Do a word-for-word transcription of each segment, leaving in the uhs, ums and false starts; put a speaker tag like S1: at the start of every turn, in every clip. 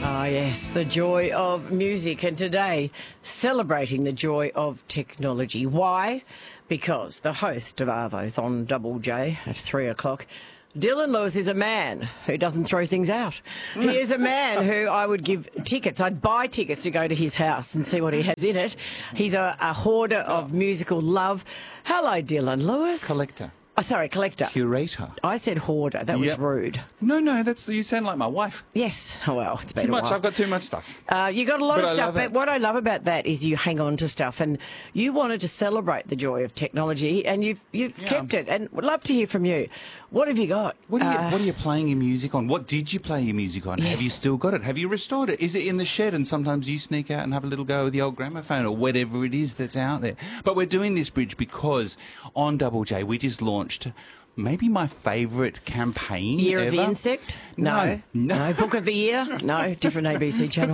S1: Ah, yes, the joy of music. And today, celebrating the joy of technology. Why? Because the host of Arvo's on Double J at three o'clock, Dylan Lewis, is a man who doesn't throw things out. He is a man who I would give tickets. I'd buy tickets to go to his house and see what he has in it. He's a, a hoarder of musical love. Hello, Dylan Lewis.
S2: Collector.
S1: Oh, sorry, collector.
S2: Curator.
S1: I said hoarder. That was
S2: Yep.
S1: rude.
S2: No, no, that's you sound like my wife.
S1: Yes. Oh, well, it's been
S2: Too
S1: a
S2: much.
S1: while.
S2: I've got too much stuff.
S1: Uh, you got a lot
S2: But
S1: of
S2: I
S1: stuff,
S2: love
S1: but
S2: it.
S1: what I love about that is you hang on to stuff, and you wanted to celebrate the joy of technology, and you've you've
S2: Yeah.
S1: kept it. And would love to hear from you. What have you got?
S2: What are you
S1: Uh,
S2: What are you playing your music on? What did you play your music on?
S1: Yes.
S2: Have you still got it? Have you restored it? Is it in the shed and sometimes you sneak out and have a little go with the old gramophone or whatever it is that's out there? But we're doing this bridge because on Double J we just launched maybe my favourite campaign
S1: Year
S2: ever.
S1: of the Insect?
S2: No, no.
S1: no. Book of the Year? No. Different A B C channel.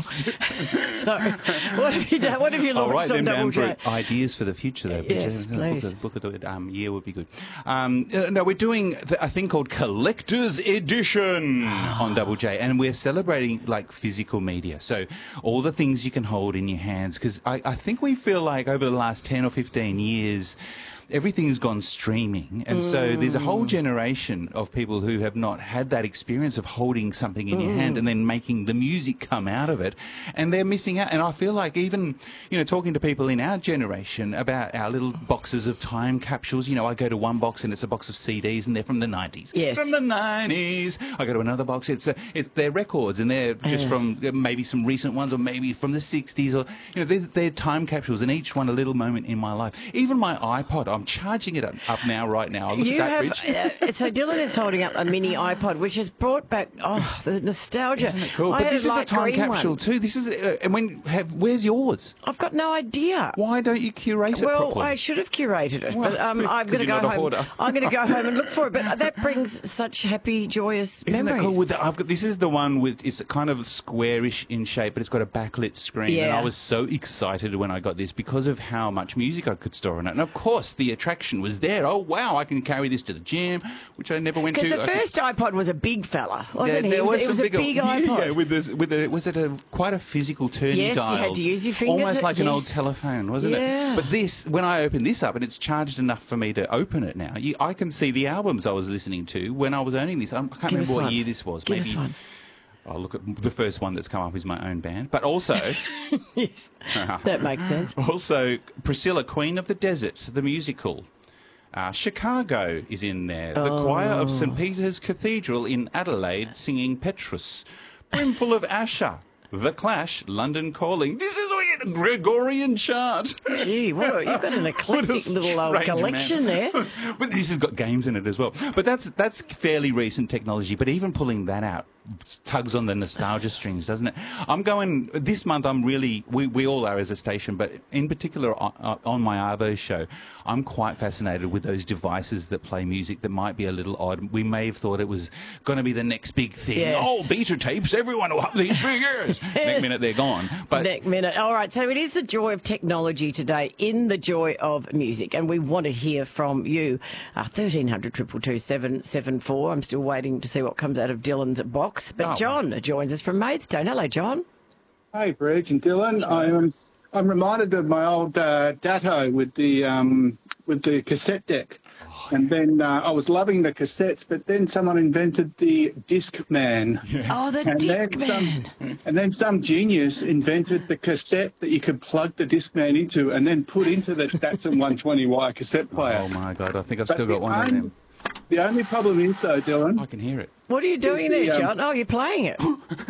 S1: So, what have you done? What have you
S2: I'll
S1: launched
S2: write
S1: on
S2: them
S1: Double
S2: down
S1: J?
S2: for ideas for the future, though.
S1: Yes,
S2: Book
S1: please.
S2: of, book of the um, year would be good. Um, uh, no, we're doing th- a thing called Collector's Edition on Double J, and we're celebrating like physical media. So all the things you can hold in your hands, because I, I think we feel like over the last ten or fifteen years, everything's gone streaming, and so there's a whole generation of people who have not had that experience of holding something in your hand and then making the music come out of it, and they're missing out. And I feel like even, you know, talking to people in our generation about our little boxes of time capsules, you know, I go to one box and it's a box of C Ds and they're from the nineties.
S1: Yes.
S2: From the nineties. I go to another box, it's, a, it's their records and they're just from uh, maybe some recent ones or maybe from the sixties, or, you know, they're, they're time capsules, and each one a little moment in my life. Even my iPod, I'm charging it up, up now, right now. Look
S1: You
S2: at that,
S1: have,
S2: Rich.
S1: uh, so Dylan is holding up a mini iPod, which has brought back, oh, the nostalgia.
S2: Isn't it cool?
S1: I
S2: But
S1: had
S2: this is a
S1: light
S2: time
S1: green
S2: capsule
S1: one.
S2: too. This is, uh, and when have, where's yours?
S1: I've got no idea.
S2: Why don't you curate it
S1: Well,
S2: properly?
S1: I should have curated it,
S2: Well,
S1: but um, I'm
S2: 'cause
S1: going to
S2: you're
S1: go
S2: not a
S1: home.
S2: hoarder.
S1: I'm going to go home and look for it. But that brings such happy, joyous
S2: Isn't
S1: memories.
S2: that cool? With the, I've got, this is the one with, it's kind of squarish in shape, but it's got a backlit screen. And
S1: Yeah.
S2: I was so excited when I got this because of how much music I could store in it. And of course, the attraction was there. Oh, wow, I can carry this to the gym, which I never went to.
S1: Because the
S2: I could-
S1: first iPod was a big fella, wasn't
S2: There-
S1: it? It
S2: there
S1: was, it
S2: some
S1: was a
S2: bigger-
S1: big
S2: yeah,
S1: iPod.
S2: Yeah, with this, with a, was it a quite a physical turning
S1: Yes, you
S2: dial?
S1: had to use your fingers.
S2: Almost like an old
S1: Yes.
S2: telephone, wasn't
S1: Yeah.
S2: it? But this, when I open this up and it's charged enough for me to open it now, you, I can see the albums I was listening to when I was owning this. I can't
S1: Give
S2: remember
S1: us
S2: what
S1: one.
S2: year this was.
S1: Give
S2: Maybe.
S1: us one.
S2: I'll look at the first one that's come up is my own band, but also,
S1: Yes, that makes sense.
S2: also Priscilla, Queen of the Desert, the musical. Uh, Chicago is in there. The choir of Saint Peter's Cathedral in Adelaide singing Petrus. Brimful of Asher. The Clash, London Calling. This is we get a Gregorian chant.
S1: Gee, what, you've got an eclectic little old
S2: strange
S1: collection
S2: man.
S1: there.
S2: But this has got games in it as well. But that's that's fairly recent technology. But even pulling that out tugs on the nostalgia strings, doesn't it? I'm going this month. I'm really we, we all are as a station, but in particular on, on my Arvo show, I'm quite fascinated with those devices that play music that might be a little odd. We may have thought it was going to be the next big thing.
S1: Yes.
S2: Oh, beta tapes! Everyone will have these figures. Next minute they're gone. But
S1: Next minute. All right, so it is the joy of technology today in the joy of music, and we want to hear from you. Uh, thirteen hundred, two two two, seven seven four. I'm still waiting to see what comes out of Dylan's box. But
S2: Oh.
S1: John joins us from Maidstone. Hello, John.
S3: Hey, Reg and Dylan. I am. I'm reminded of my old uh, Datto with the um, with the cassette deck, and then uh, I was loving the cassettes. But then someone invented the Discman,
S1: Oh, the
S3: and then
S1: Discman.
S3: some, and then some genius invented the cassette that you could plug the Discman into, and then put into the Datsun one twenty Y cassette player.
S2: oh my god, I think I've
S3: But
S2: still got
S3: the
S2: one of
S3: only-
S2: them.
S3: The only problem is, though, Dylan.
S2: I can hear it.
S1: What are you doing
S3: the,
S1: there,
S3: um,
S1: John? Oh, you're playing it.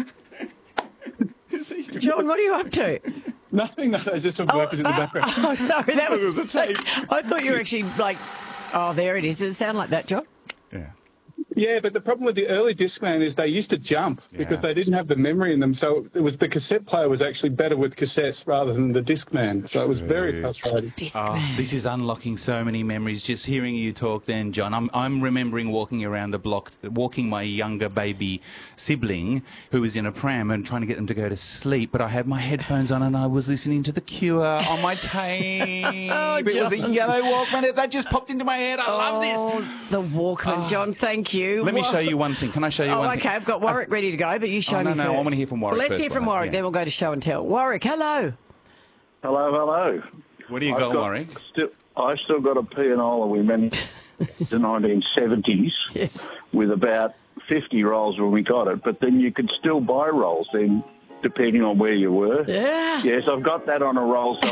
S1: John, what are you up to?
S3: Nothing. No, there's just some workers in the
S1: that-
S3: background.
S1: oh, sorry, that was.
S3: It was a tape.
S1: I thought you were actually like. Oh, there it is. Does it sound like that, John?
S2: Yeah.
S3: Yeah, but the problem with the early Discman is they used to jump because
S2: Yeah.
S3: they didn't have the memory in them. So it was the cassette player was actually better with cassettes rather than the Discman. So it was very frustrating.
S1: Discman.
S2: Oh, this is unlocking so many memories. Just hearing you talk then, John. I'm, I'm remembering walking around the block, walking my younger baby sibling who was in a pram and trying to get them to go to sleep. But I had my headphones on and I was listening to The Cure on my tape.
S1: Oh,
S2: It was a
S1: John.
S2: yellow Walkman. That just popped into my head. I love this.
S1: Oh, the Walkman, John. Thank you. you.
S2: Let me
S1: Wa-
S2: show you one thing. Can I show you
S1: Oh,
S2: one
S1: okay.
S2: thing?
S1: I've got Warwick ready to go, but you show
S2: Oh, no,
S1: me
S2: no,
S1: first.
S2: I wanna hear from Warwick
S1: Well, let's
S2: first,
S1: hear from
S2: why not?
S1: Warwick,
S2: Yeah.
S1: then we'll go to show and tell. Warwick, hello.
S4: Hello, hello.
S2: What do you
S4: I've
S2: got,
S4: got
S2: Warwick?
S4: Still, I still got a pianola we managed in the nineteen seventies
S1: Yes.
S4: with about fifty rolls when we got it, but then you could still buy rolls then, depending on where you were.
S1: Yeah.
S4: Yes, I've got that on a roll somewhere.